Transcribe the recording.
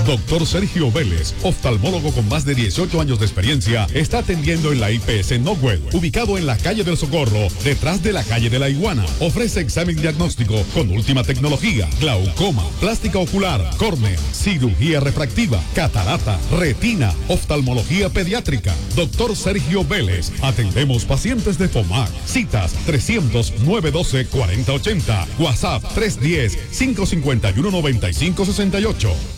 Doctor Sergio Vélez, oftalmólogo con más de 18 años de experiencia, está atendiendo en la IPS Northwell, ubicado en la calle del Socorro, detrás de la calle de la Iguana. Ofrece examen diagnóstico con última tecnología, glaucoma, plástica ocular, córnea, cirugía refractiva, catarata, retina, oftalmología pediátrica. Doctor Sergio Vélez, atendemos pacientes de FOMAC. Citas 300-912-4080, WhatsApp 310-551-9568.